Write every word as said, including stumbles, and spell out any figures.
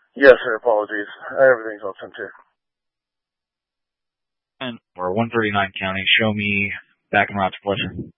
Yes, sir. Apologies. Everything's all sent here. And or one thirty-nine County, show me back in route to Fletcher.